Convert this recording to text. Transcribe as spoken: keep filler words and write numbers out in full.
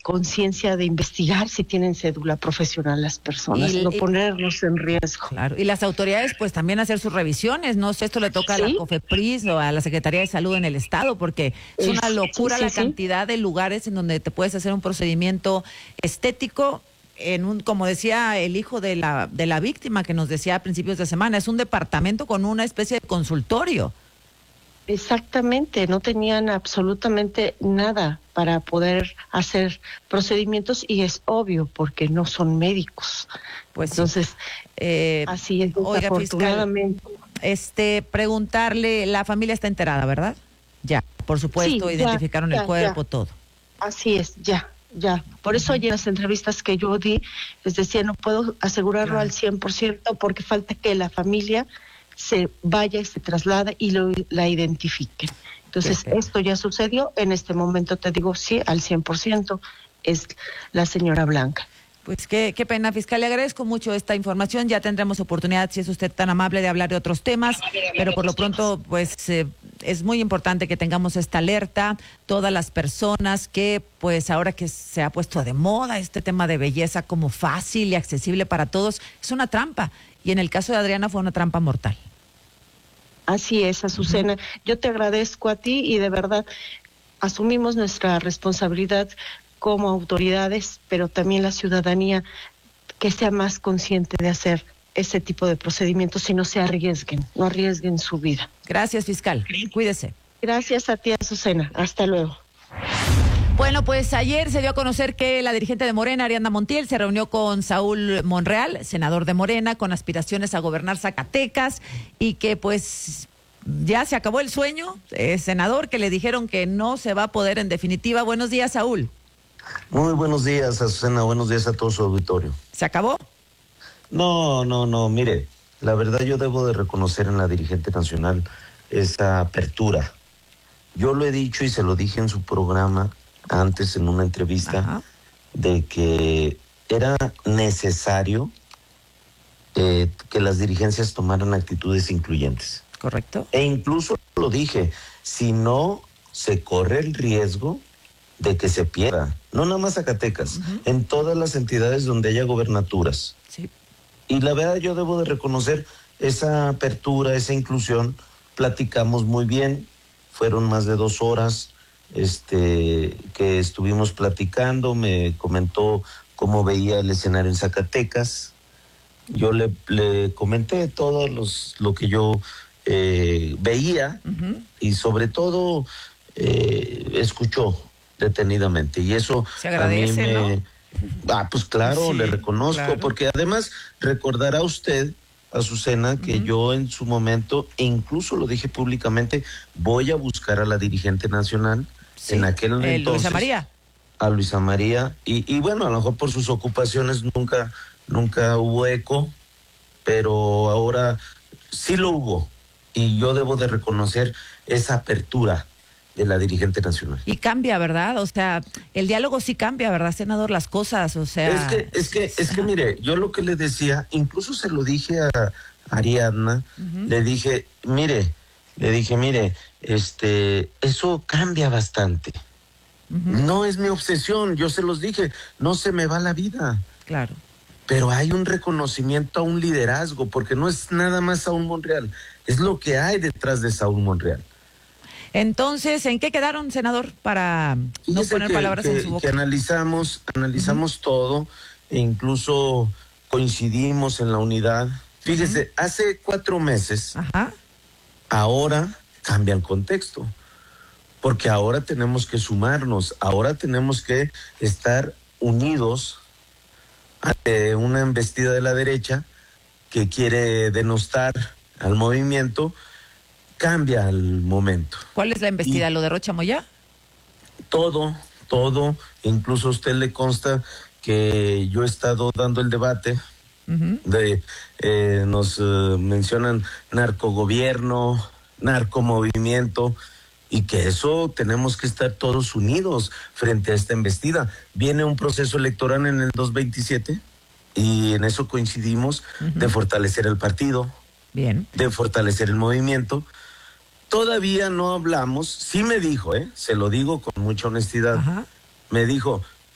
conciencia de investigar si tienen cédula profesional las personas, y, no y, ponernos en riesgo. Claro, y las autoridades pues también hacer sus revisiones, no sé, esto le toca ¿Sí? a la COFEPRIS o a la Secretaría de Salud en el Estado, porque es una locura sí, sí, la sí. cantidad de lugares en donde te puedes hacer un procedimiento estético en un, como decía el hijo de la, de la víctima que nos decía a principios de semana, es un departamento con una especie de consultorio. Exactamente, no tenían absolutamente nada para poder hacer procedimientos y es obvio porque no son médicos. Pues entonces, sí. eh, así es, oiga, desafortunadamente. Fiscal, este, preguntarle, la familia está enterada, ¿verdad? Ya, por supuesto, sí, identificaron ya, el cuerpo, ya. todo. Así es, ya, ya. Por eso ayer en las entrevistas que yo di, les decía, no puedo asegurarlo claro. al cien por ciento porque falta que la familia se vaya y se traslada y lo, la identifiquen. Entonces, okay. esto ya sucedió. En este momento te digo, sí, al cien por ciento es la señora Blanca. Pues qué, qué pena, fiscal. Le agradezco mucho esta información. Ya tendremos oportunidad, si es usted tan amable, de hablar de otros temas. Pero por lo pronto, pues eh, es muy importante que tengamos esta alerta. Todas las personas que, pues ahora que se ha puesto de moda este tema de belleza como fácil y accesible para todos, es una trampa. Y en el caso de Adriana fue una trampa mortal. Así es, Azucena. Uh-huh. Yo te agradezco a ti y de verdad asumimos nuestra responsabilidad como autoridades, pero también la ciudadanía que sea más consciente de hacer ese tipo de procedimientos y no se arriesguen, no arriesguen su vida. Gracias, fiscal. Cuídese. Gracias a ti, Azucena. Hasta luego. Bueno, pues ayer se dio a conocer que la dirigente de Morena, Ariadna Montiel, se reunió con Saúl Monreal, senador de Morena, con aspiraciones a gobernar Zacatecas, y que pues ya se acabó el sueño, eh, senador, que le dijeron que no se va a poder en definitiva. Buenos días, Saúl. Muy buenos días, Azucena, buenos días a todo su auditorio. ¿Se acabó? No, no, no, mire, la verdad yo debo de reconocer en la dirigente nacional esa apertura. Yo lo he dicho y se lo dije en su programa antes en una entrevista, Ajá. de que era necesario eh, que las dirigencias tomaran actitudes incluyentes. Correcto. E incluso lo dije, si no se corre el riesgo de que se pierda, no nada más Zacatecas, uh-huh. en todas las entidades donde haya gobernaturas. Sí. Y la verdad yo debo de reconocer esa apertura, esa inclusión, platicamos muy bien, fueron más de dos horas este, que estuvimos platicando, me comentó cómo veía el escenario en Zacatecas, yo le, le comenté todo los, lo que yo eh, veía, uh-huh. y sobre todo eh, escuchó detenidamente, y eso se agradece, a mí me... ¿no? Ah, pues claro, sí, le reconozco, claro. porque además recordará usted, Azucena, que uh-huh. yo en su momento, e incluso lo dije públicamente, voy a buscar a la dirigente nacional, sí, en aquel eh, entonces. Luisa María. A Luisa María, y, y bueno, a lo mejor por sus ocupaciones nunca, nunca hubo eco, pero ahora sí lo hubo, y yo debo de reconocer esa apertura de la dirigente nacional. Y cambia, ¿verdad? O sea, el diálogo sí cambia, ¿verdad, senador? Las cosas, o sea... Es que, es que, es que mire, yo lo que le decía, incluso se lo dije a Ariadna, uh-huh. le dije, mire, le dije, mire, este, eso cambia bastante. Uh-huh. No es mi obsesión, yo se los dije, no se me va la vida. Claro. Pero hay un reconocimiento a un liderazgo, porque no es nada más Saúl Monreal, es lo que hay detrás de Saúl Monreal. Entonces, ¿en qué quedaron, senador, para no Fíjese poner que, palabras que, en su boca? Que analizamos, analizamos uh-huh. todo, e incluso coincidimos en la unidad. Fíjese, uh-huh. hace cuatro meses, Ajá. ahora cambia el contexto, porque ahora tenemos que sumarnos, ahora tenemos que estar unidos ante una embestida de la derecha que quiere denostar al movimiento. Cambia el momento. ¿Cuál es la embestida? ¿Lo de Rocha Moya? Todo, todo. Incluso a usted le consta que yo he estado dando el debate. Uh-huh. de eh, Nos uh, mencionan narcogobierno, narcomovimiento, y que eso tenemos que estar todos unidos frente a esta embestida. Viene un proceso electoral en el dos veintisiete y en eso coincidimos, uh-huh. de fortalecer el partido, bien, de fortalecer el movimiento. Todavía no hablamos, sí me dijo, ¿eh? Se lo digo con mucha honestidad. Ajá. Me dijo,